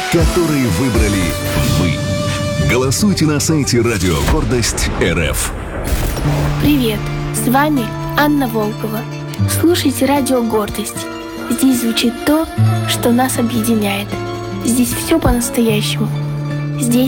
который выбрали вы. Голосуйте на сайте «Радио Гордость РФ». Привет, с вами Анна Волкова. Слушайте «Радио Гордость». Здесь звучит то, что нас объединяет. Здесь все по-настоящему. Здесь